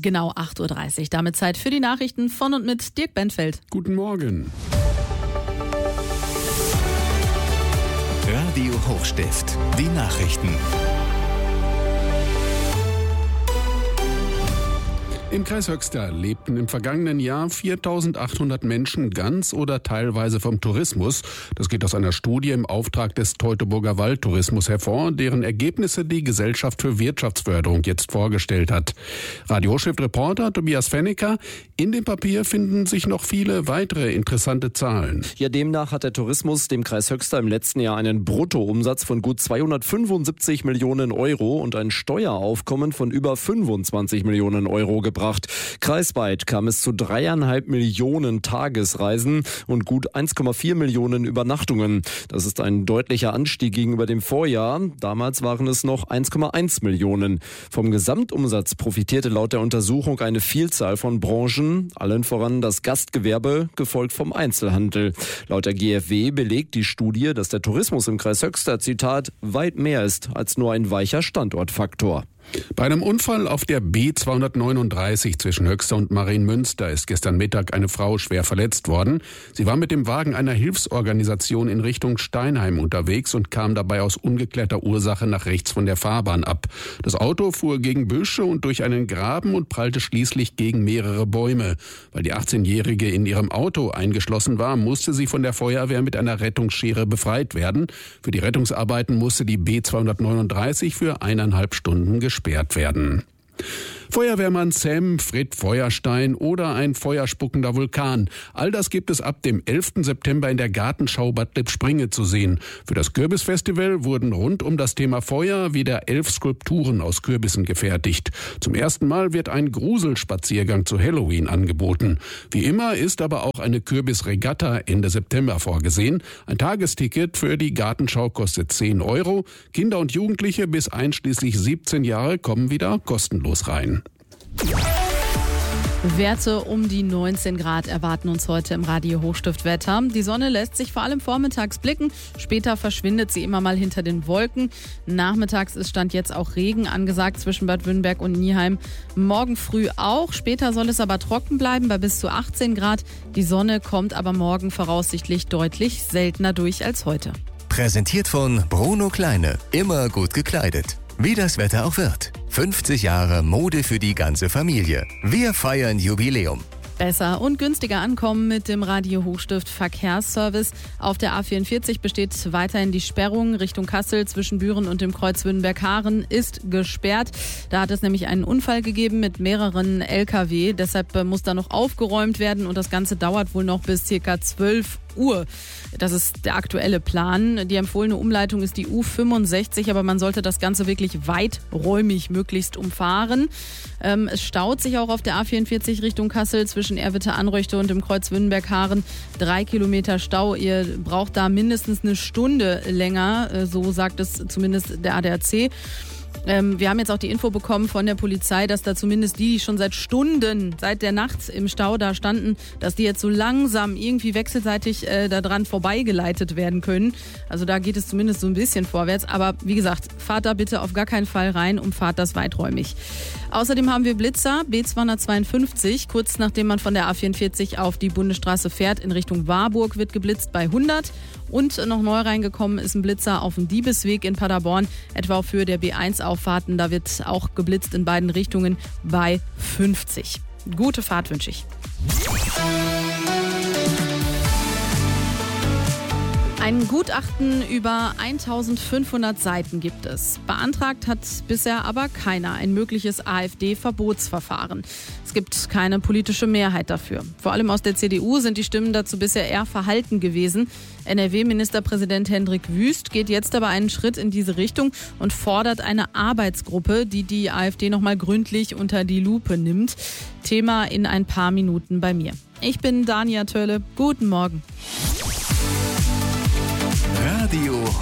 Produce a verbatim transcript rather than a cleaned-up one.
Genau acht Uhr dreißig. Damit Zeit für die Nachrichten von und mit Dirk Benfeld. Guten Morgen. Radio Hochstift. Die Nachrichten. Im Kreis Höxter lebten im vergangenen Jahr viertausendachthundert Menschen ganz oder teilweise vom Tourismus. Das geht aus einer Studie im Auftrag des Teutoburger Waldtourismus hervor, deren Ergebnisse die Gesellschaft für Wirtschaftsförderung jetzt vorgestellt hat. Radio Hochstift-Reporter Tobias Fennecker: In dem Papier finden sich noch viele weitere interessante Zahlen. Ja, demnach hat der Tourismus dem Kreis Höxter im letzten Jahr einen Bruttoumsatz von gut zweihundertfünfundsiebzig Millionen Euro und ein Steueraufkommen von über fünfundzwanzig Millionen Euro gebracht. Kreisweit kam es zu dreieinhalb Millionen Tagesreisen und gut eins Komma vier Millionen Übernachtungen. Das ist ein deutlicher Anstieg gegenüber dem Vorjahr. Damals waren es noch eins Komma eins Millionen. Vom Gesamtumsatz profitierte laut der Untersuchung eine Vielzahl von Branchen, allen voran das Gastgewerbe, gefolgt vom Einzelhandel. Laut der G F W belegt die Studie, dass der Tourismus im Kreis Höxter, Zitat, weit mehr ist als nur ein weicher Standortfaktor. Bei einem Unfall auf der B zweihundertneununddreißig zwischen Höxter und Marienmünster ist gestern Mittag eine Frau schwer verletzt worden. Sie war mit dem Wagen einer Hilfsorganisation in Richtung Steinheim unterwegs und kam dabei aus ungeklärter Ursache nach rechts von der Fahrbahn ab. Das Auto fuhr gegen Büsche und durch einen Graben und prallte schließlich gegen mehrere Bäume. Weil die achtzehnjährige in ihrem Auto eingeschlossen war, musste sie von der Feuerwehr mit einer Rettungsschere befreit werden. Für die Rettungsarbeiten musste die B zweihundertneununddreißig für eineinhalb Stunden gesperrt werden. Feuerwehrmann Sam, Fred Feuerstein oder ein feuerspuckender Vulkan. All das gibt es ab dem elften September in der Gartenschau Bad Lippspringe zu sehen. Für das Kürbisfestival wurden rund um das Thema Feuer wieder elf Skulpturen aus Kürbissen gefertigt. Zum ersten Mal wird ein Gruselspaziergang zu Halloween angeboten. Wie immer ist aber auch eine Kürbisregatta Ende September vorgesehen. Ein Tagesticket für die Gartenschau kostet zehn Euro. Kinder und Jugendliche bis einschließlich siebzehn Jahre kommen wieder kostenlos rein. Werte um die neunzehn Grad erwarten uns heute im Radio Hochstift-Wetter. Die Sonne lässt sich vor allem vormittags blicken. Später verschwindet sie immer mal hinter den Wolken. Nachmittags ist Stand jetzt auch Regen angesagt zwischen Bad Wünnberg und Nieheim. Morgen früh auch. Später soll es aber trocken bleiben bei bis zu achtzehn Grad. Die Sonne kommt aber morgen voraussichtlich deutlich seltener durch als heute. Präsentiert von Bruno Kleine. Immer gut gekleidet. Wie das Wetter auch wird. fünfzig Jahre Mode für die ganze Familie. Wir feiern Jubiläum. Besser und günstiger ankommen mit dem Radio Hochstift Verkehrsservice. Auf der A vierundvierzig besteht weiterhin die Sperrung Richtung Kassel zwischen Büren und dem Kreuz Wünnberg-Haaren ist gesperrt. Da hat es nämlich einen Unfall gegeben mit mehreren L K W. Deshalb muss da noch aufgeräumt werden und das Ganze dauert wohl noch bis circa zwölf Uhr. Das ist der aktuelle Plan. Die empfohlene Umleitung ist die U fünfundsechzig, aber man sollte das Ganze wirklich weiträumig möglichst umfahren. Ähm, es staut sich auch auf der A vierundvierzig Richtung Kassel zwischen Erwitte-Anröchte und dem Kreuz Wünnberg-Haaren. Drei Kilometer Stau. Ihr braucht da mindestens eine Stunde länger. So sagt es zumindest der A D A C. Ähm, wir haben jetzt auch die Info bekommen von der Polizei, dass da zumindest die, die schon seit Stunden, seit der Nacht im Stau da standen, dass die jetzt so langsam irgendwie wechselseitig äh, daran vorbeigeleitet werden können. Also da geht es zumindest so ein bisschen vorwärts. Aber wie gesagt, fahrt da bitte auf gar keinen Fall rein und fahrt das weiträumig. Außerdem haben wir Blitzer, B zweihundertzweiundfünfzig. Kurz nachdem man von der A vierundvierzig auf die Bundesstraße fährt, in Richtung Warburg wird geblitzt bei hundert. Und noch neu reingekommen ist ein Blitzer auf dem Diebesweg in Paderborn, etwa auf Höhe der B eins Auffahrten. Da wird auch geblitzt in beiden Richtungen bei fünfzig. Gute Fahrt wünsche ich. Ein Gutachten über eintausendfünfhundert Seiten gibt es. Beantragt hat bisher aber keiner ein mögliches AfD-Verbotsverfahren. Es gibt keine politische Mehrheit dafür. Vor allem aus der C D U sind die Stimmen dazu bisher eher verhalten gewesen. N R W-Ministerpräsident Hendrik Wüst geht jetzt aber einen Schritt in diese Richtung und fordert eine Arbeitsgruppe, die die AfD nochmal gründlich unter die Lupe nimmt. Thema in ein paar Minuten bei mir. Ich bin Dania Tölle. Guten Morgen. Radio